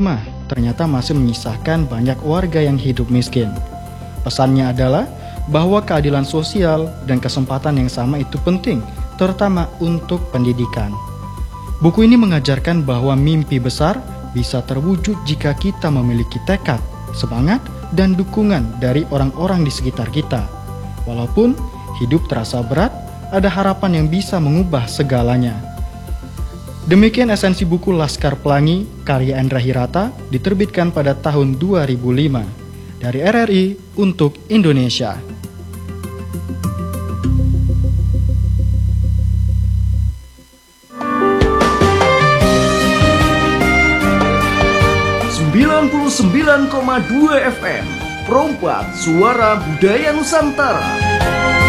ternyata masih menyisakan banyak warga yang hidup miskin. Pesannya adalah bahwa keadilan sosial dan kesempatan yang sama itu penting, terutama untuk pendidikan. Buku ini mengajarkan bahwa mimpi besar bisa terwujud jika kita memiliki tekad, semangat, dan dukungan dari orang-orang di sekitar kita. Walaupun hidup terasa berat, ada harapan yang bisa mengubah segalanya. Demikian esensi buku Laskar Pelangi karya Endra Hirata, diterbitkan pada tahun 2005 dari RRI untuk Indonesia. FM Perompak Suara Budaya Nusantara.